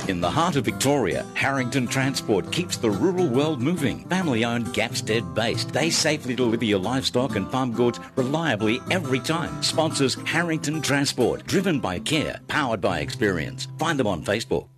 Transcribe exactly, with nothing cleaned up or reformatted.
In the heart of Victoria, Harrington Transport keeps the rural world moving. Family-owned, Gapstead based. They safely deliver your livestock and farm goods reliably every time. Sponsors Harrington Transport, driven by care, powered by experience. Find them on Facebook.